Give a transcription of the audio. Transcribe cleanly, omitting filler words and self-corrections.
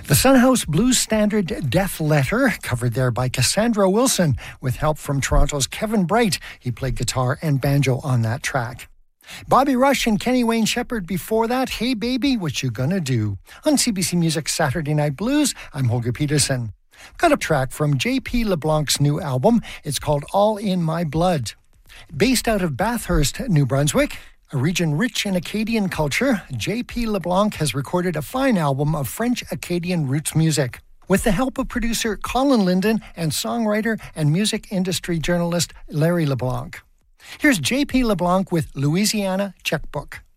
The Sunhouse Blues standard Death Letter, covered there by Cassandra Wilson, with help from Toronto's Kevin Bright. He played guitar and banjo on that track. Bobby Rush and Kenny Wayne Shepherd before that, Hey Baby, What You Gonna Do? On CBC Music Saturday Night Blues, I'm Holger Peterson. Got a track from J.P. LeBlanc's new album. It's called All in My Blood. Based out of Bathurst, New Brunswick, a region rich in Acadian culture, J.P. LeBlanc has recorded a fine album of French Acadian roots music. With the help of producer Colin Linden and songwriter and music industry journalist Larry LeBlanc. Here's J.P. LeBlanc with Louisiana Checkbook.